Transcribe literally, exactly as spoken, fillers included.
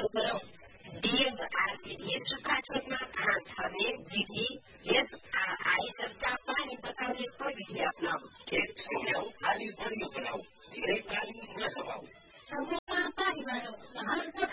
प्रयोग गरौँ। डीएसआर विधि सुक्खा खेतमा धान छर्ने विधि, एसआरआई जस्ता पानी बचाउने प्रविधि अपनाऊ। खेत छेउल्याऊ, आली बढी बनाऊ, धेरै पानी नसमाऊ।